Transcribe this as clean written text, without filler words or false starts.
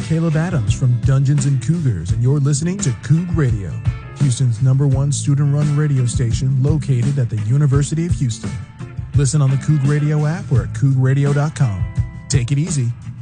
Caleb Adams from Dungeons and Cougars, and you're listening to Coug Radio, Houston's #1 student-run radio station located at the University of Houston. Listen on the Coug Radio app or at cougradio.com. Take it easy.